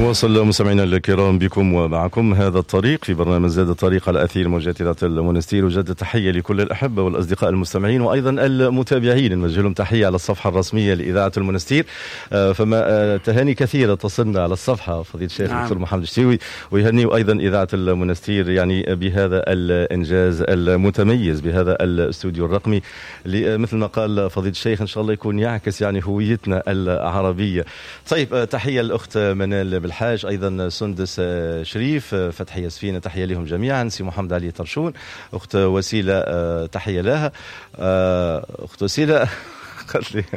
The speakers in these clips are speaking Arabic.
نواصل مستمعينا الكرام بكم ومعكم هذا الطريق في برنامج زاد الطريق على أثير موجات إذاعة المونستير. وجد تحية لكل الأحبة والأصدقاء المستمعين وأيضا المتابعين، نوجه لهم تحية على الصفحة الرسمية لإذاعة المونستير. فما تهاني كثيرة تصلنا على الصفحة فضيلة الشيخ دكتور محمد الشتيوي، ويهني أيضا إذاعة المونستير يعني بهذا الإنجاز المتميز بهذا الاستوديو الرقمي، مثل ما قال فضيلة الشيخ إن شاء الله يكون يعكس يعني هويتنا العربية. طيب، تحية الأخت منال بالحاج، أيضا سندس شريف، فتحية سفينة، تحية لهم جميعا. سي محمد علي طرشون، أخت وسيلة تحية لها. أخت وسيلة قالت لي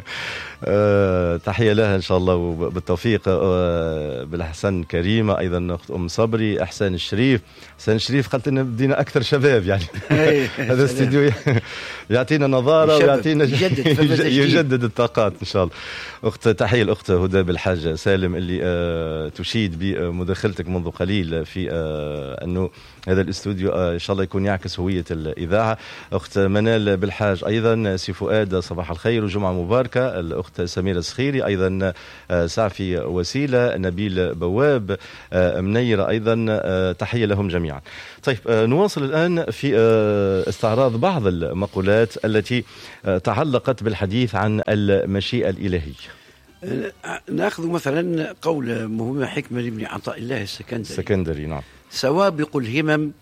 تحية لها إن شاء الله بالتوفيق. بالحسن كريمة، أيضا أخت أم صبري، أحسان الشريف. أحسان الشريف قالت لنا بدينا أكثر شباب يعني هذا الاستديو يعطينا نظارة ويعطينا يجدد الطاقات إن شاء الله. أخت تحية الأخت هدى بالحاج سالم اللي تشيد بمداخلتك منذ قليل في أنه هذا الاستوديو إن شاء الله يكون يعكس هوية الإذاعة. أخت منال بالحاج، أيضا سي فؤاد صباح الخير وجمعة مباركة. الأخت سميرة السخيري، أيضا سعفي وسيلة، نبيل بواب، منيرة، أيضا تحية لهم جميعا. طيب، نواصل الآن في استعراض بعض المقولات التي تعلقت بالحديث عن المشيئة الإلهية. نأخذ مثلا قول مهمة حكمة لابن عطاء الله السكندري. نعم. سوابق الهمم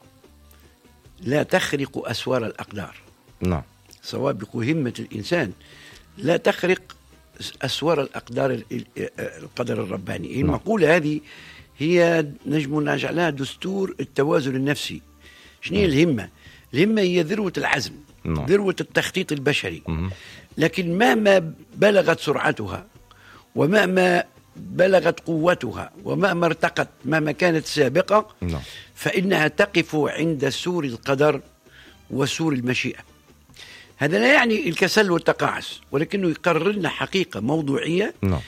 لا تخرق أسوار الأقدار. نعم. سوابق همة الإنسان لا تخرق أسوار الأقدار، القدر الرباني. نعم. المقولة هذه هي نجم نجعلها دستور التوازن النفسي. شنو هي الهمة؟ الهمة هي ذروة العزم. نعم. ذروة التخطيط البشري. لكن مهما بلغت سرعتها ومهما بلغت قوتها ومهما ارتقت مهما كانت سابقة، نعم، فإنها تقف عند سور القدر وسور المشيئة. هذا لا يعني الكسل والتقاعس، ولكنه يقرر لنا حقيقة موضوعية. نعم.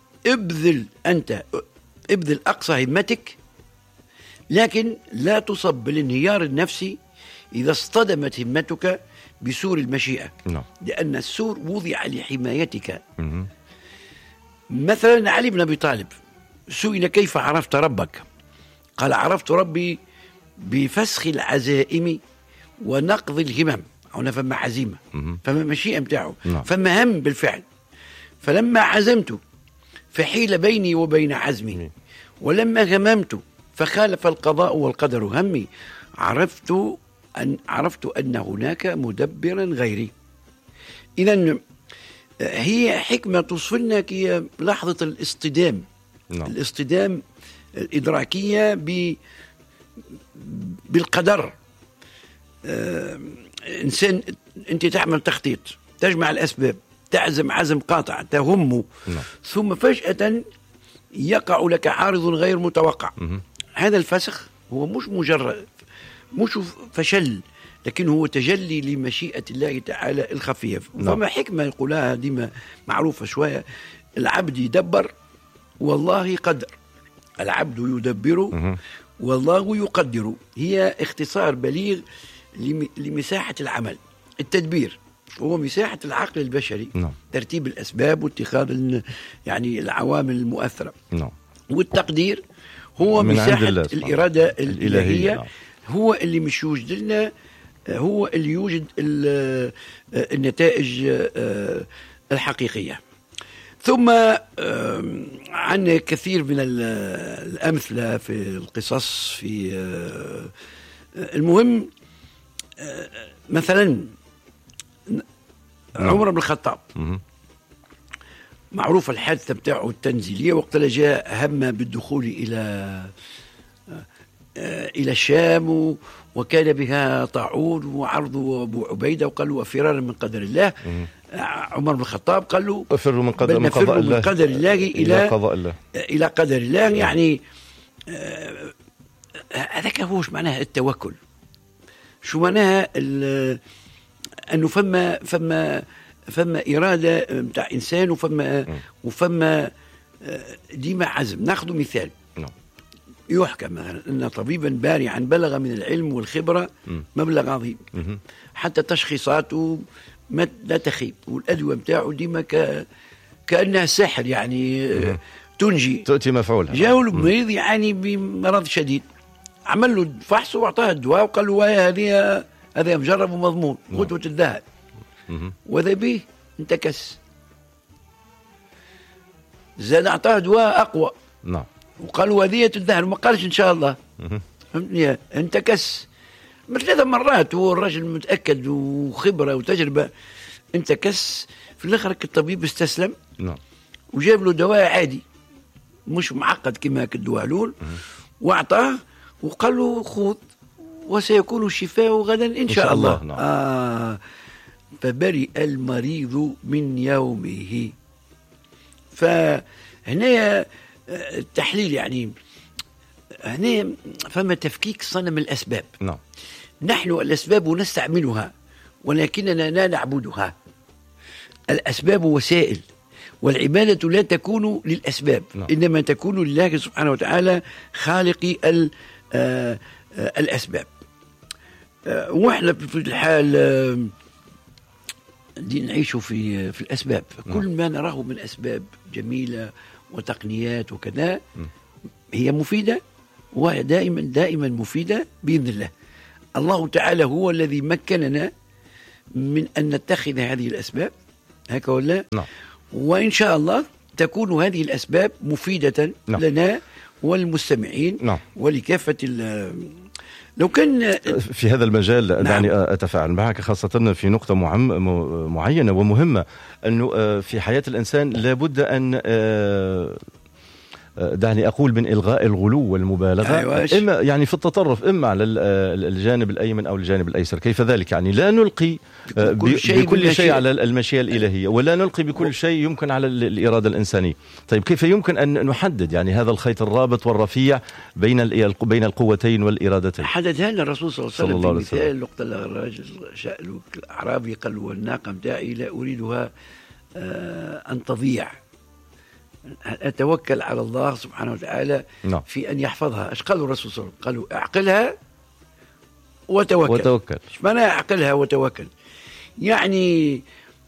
ابذل أقصى همتك، لكن لا تصب بالانهيار النفسي إذا اصطدمت همتك بسور المشيئة. نعم. لأن السور وضع لحمايتك. مثلا علي بن أبي طالب سئل كيف عرفت ربك؟ قال عرفت ربي بفسخ العزائم ونقض الهمم. هنا فما عزيمة، فما مشيئة متاعه. نعم. فما هم بالفعل. فلما عزمت فحيل بيني وبين عزمي، ولما هممت فخالف القضاء والقدر همي، عرفت أن هناك مدبرا غيري. إذن هي حكمة توصلنا كي لحظة الاصطدام. نعم. الاصطدام الإدراكية بالقدر. إنسان أنت تعمل تخطيط، تجمع الأسباب، تعزم عزم قاطع، تهم. نعم. ثم فجأة يقع لك عارض غير متوقع. هذا الفسخ هو مش فشل، لكن هو تجلي لمشيئة الله تعالى الخفية. نعم. فما حكمة يقولها ديما معروفة شوية: العبد يدبر والله قدر. العبد يدبر والله يقدر. هي اختصار بليغ لمساحة العمل. التدبير هو مساحة العقل البشري. نعم. ترتيب الأسباب واتخاذ يعني العوامل المؤثرة. نعم. والتقدير هو مساحة الإرادة الإلهية. نعم. هو اللي مش يوجد لنا، هو اللي يوجد النتائج الحقيقية. ثم عندنا كثير من الأمثلة في القصص. في المهم مثلا عمر بن الخطاب، معروف الحادثة بتاعه التنزيلية وقت جاء هم بالدخول إلى الشام، وكان بها طاعون وعرض أبو عبيدة، وقالوا وفرارا من قدر الله. عمر بن الخطاب قال له أفر من قدر الله إلى قضاء الله. إلى قدر الله. يعني هذاك هو معناها التوكل. شو معناها أنه فما إرادة متاع إنسان وفما ديما عزم. ناخذ مثال. يحكى مثلا أن طبيبا بارعا بلغ من العلم والخبرة مبلغ عظيم، حتى تشخيصاته لا تخيب، والأدوية متاعه ديما كأنها سحر. يعني تنجي، تؤتي مفعولها. جاءوا له مريض يعاني بمرض شديد، عمل له فحص واعطاه الدواء وقال له هذا مجرب ومضمون قدوة الذهب، وذا به انتكس. زاد اعطاه دواء اقوى، نعم، وقال وذية الذهب، ما قالش ان شاء الله. فهمتني؟ انتكس 3 مرات، هو الرجل متاكد وخبره وتجربه، انتكس. في الاخر الطبيب استسلم، نعم، وجاب له دواء عادي مش معقد كما الدواء لول، واعطاه وقال له خذ وسيكون الشفاء غدا ان شاء الله. نعم. فبرئ المريض من يومه. فهنا التحليل يعني هنا فما تفكيك صنم الأسباب. نعم. نحن الأسباب نستعملها ولكننا لا نعبدها. الأسباب وسائل، والعبادة لا تكون للأسباب، نعم. إنما تكون لله سبحانه وتعالى خالق الأسباب. وإحنا في الحال دي نعيش في الأسباب. كل ما نراه من أسباب جميلة وتقنيات وكذا هي مفيدة، وهي دائما مفيدة بإذن الله. الله تعالى هو الذي مكننا من أن نتخذ هذه الأسباب، هكا ولا؟ نعم. وإن شاء الله تكون هذه الأسباب مفيدة لنا والمستمعين ولكافة لو كان في هذا المجال. دعني أتفاعل معك خاصة في نقطة معينة ومهمة، أنه في حياة الإنسان لابد أن دعني أقول من إلغاء الغلو والمبالغة. إما يعني في التطرف، إما على الجانب الأيمن أو الجانب الأيسر. كيف ذلك؟ يعني لا نلقي بكل شيء على المشيئة الإلهية، ولا نلقي بكل شيء يمكن على الإرادة الإنسانية. طيب كيف يمكن أن نحدد يعني هذا الخيط الرابط والرفيع بين القوتين والإرادتين؟ حددها لنا الرسول صلى الله عليه وسلم في مثال لقطة الرجل سأله الأعرابي قال له الناقة متاعي لا أريدها أن تضيع، أتوكل على الله سبحانه وتعالى في أن يحفظها. إيش قال الرسول صلى الله عليه وسلم؟ قالوا أعقلها وتوكل. إيش معنى أعقلها وتوكل؟ يعني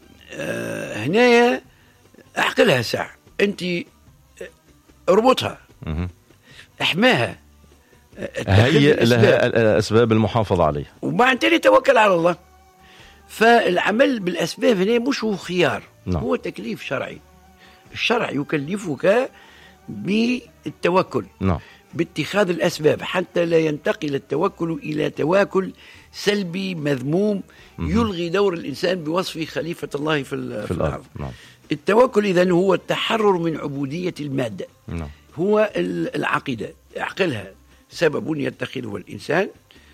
هنايا أعقلها ساعة، أنت اربطها، احماها، هي لها الأسباب المحافظة عليها، وبعدين توكل على الله. فالعمل بالأسباب هنا مش هو خيار، هو تكليف شرعي. الشرع يكلفك بالتوكل، باتخاذ الأسباب، حتى لا ينتقل التوكل إلى تواكل سلبي مذموم يلغي دور الإنسان بوصفه خليفة الله في الأرض. التوكل إذن هو التحرر من عبودية المادة. هو العقيدة، اعقلها، سبب يتخذه الإنسان،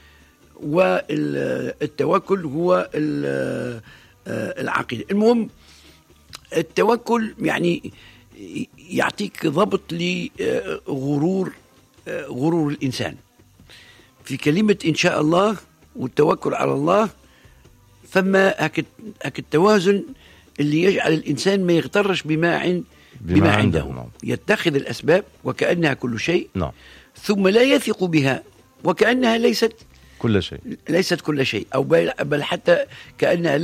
والتوكل هو العقيدة. المهم التوكل يعني يعطيك ضبط لغرور الإنسان في كلمة إن شاء الله والتوكل على الله. فما التوازن اللي يجعل الإنسان ما يغترش بما عنده. يتخذ الأسباب وكأنها كل شيء، ثم لا يثق بها وكأنها ليست كل شيء، أو بل حتى كأنها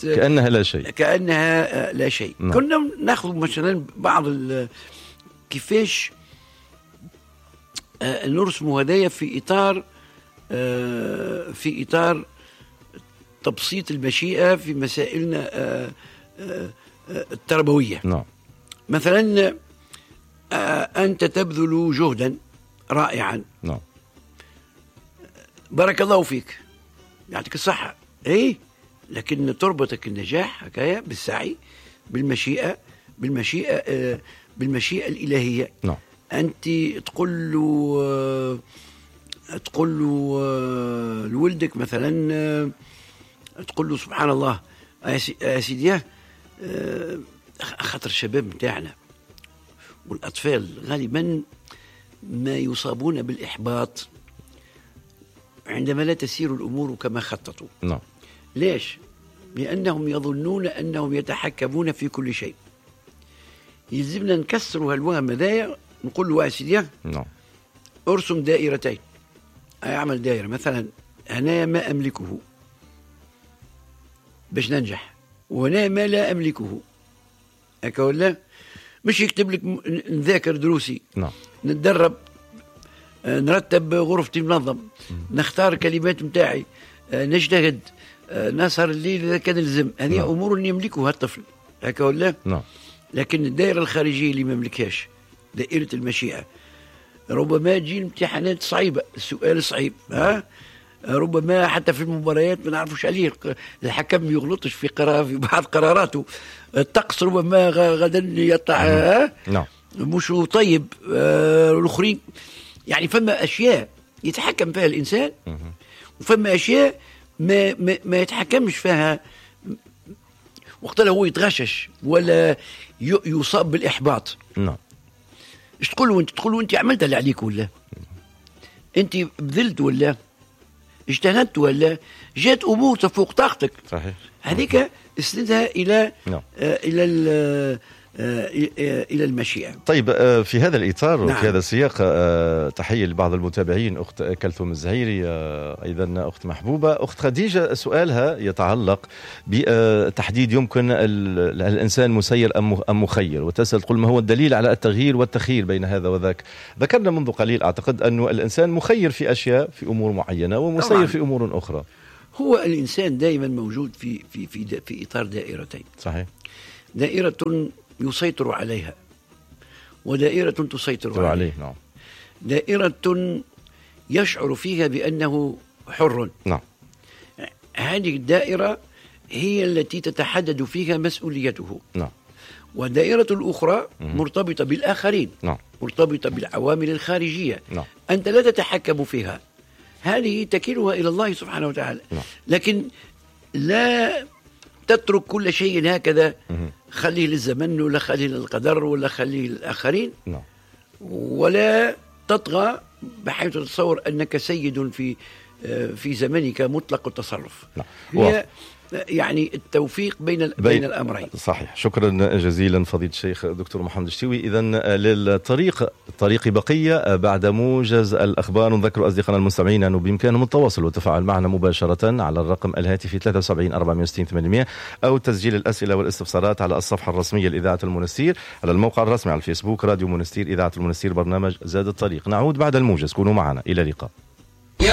لا شيء. كنا نأخذ مثلا بعض كيفاش نرسم هدايا في إطار تبسيط المشيئة في مسائلنا التربوية. مثلا أنت تبذل جهدا رائعا، بارك الله فيك، يعطيك الصحة، لكن تربطك النجاح هكايا بالسعي، بالمشيئة الإلهية. أنت تقول له لولدك مثلا، تقول له سبحان الله يا سيدي، خاطر الشباب متاعنا والأطفال غالبا ما يصابون بالإحباط عندما لا تسير الأمور كما خططوا. ليش؟ لأنهم يظنون أنهم يتحكمون في كل شيء. يلزمنا نكسروا هالوهم هذايا، نقول له سيدي ارسم دائرتين، أعمل دائرة مثلا هنا ما أملكه باش ننجح، وهنا ما لا أملكه، هكا ولا؟ مش يكتب لك نذاكر دروسي، نعم. نتدرب، نرتب غرفتي منظم، نختار كلمات متاعي، نجتهد، نسهر الليل إذا كان لزم. هذه نعم. أمور يملكها الطفل، هكا ولا؟ نعم. لكن الدائرة الخارجية اللي ما يملكهاش، دائرة المشيئة، ربما تجي امتحانات صعيبة، السؤال صعيب، ربما حتى في المباريات ما نعرفوش عليه، الحكم يغلطش في بعض قراراته، الطقس ربما غدا يطلع نعم. مش طيب، الاخرين يعني فما اشياء يتحكم فيها الانسان، وفما اشياء ما يتحكمش فيها، وقتها هو يتغشش ولا يصاب بالاحباط. نعم. ايش تقولوا انت؟ تقولوا انت عملت اللي عليك ولا انت بذلت ولا اجتهدت ولا جات امور تفوق طاقتك؟ صحيح. هذيك اسندها الى نعم. الى المشيئة. طيب، في هذا الإطار، نعم. وفي هذا السياق، تحية لبعض المتابعين، أخت كلثوم الزهيري، أيضا أخت محبوبة، أخت خديجة سؤالها يتعلق بتحديد يمكن الإنسان مسير أم مخير، وتسأل تقول ما هو الدليل على التغيير والتخيير بين هذا وذاك. ذكرنا منذ قليل أعتقد أن الإنسان مخير في أشياء، في أمور معينة، ومسير طبعا في أمور أخرى. هو الإنسان دائما موجود في إطار دائرتين. صحيح. دائرة يسيطر عليها، ودائرة تسيطر عليه. نعم. دائرة يشعر فيها بأنه حر. نعم. هذه الدائرة هي التي تتحدد فيها مسؤوليته. نعم. والدائرة الأخرى مرتبطة بالآخرين. نعم. مرتبطة بالعوامل الخارجية. نعم. أنت لا تتحكم فيها، هذه تكلها إلى الله سبحانه وتعالى. نعم. لكن لا تترك كل شيء هكذا، خليه للزمن ولا خليه للقدر ولا خليه للآخرين. نعم. ولا تطغى بحيث تتصور أنك سيد في زمنك مطلق التصرف. نعم. هي يعني التوفيق بين الأمرين. صحيح. شكرا جزيلا فضيلة الشيخ دكتور محمد الشتوي. إذن للطريق بقية بعد موجز الأخبار. نذكر أصدقائنا المستمعين أنه بإمكانهم التواصل والتفاعل معنا مباشرة على الرقم الهاتفي 73 460 800، أو تسجيل الأسئلة والاستفسارات على الصفحة الرسمية لإذاعة المنستير، على الموقع الرسمي على الفيسبوك راديو منستير إذاعة المنستير، برنامج زاد الطريق. نعود بعد الموجز، كونوا معنا، إلى اللقاء.